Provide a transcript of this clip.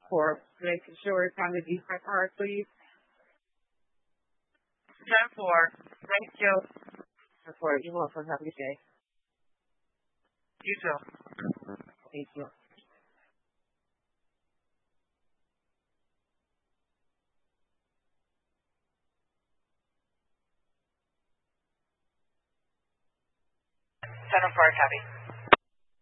for making sure it's on the defense card, please. 10-4. Thank you. 10-4. You're welcome. Have a good day. You too. Thank you. Center 4, copy.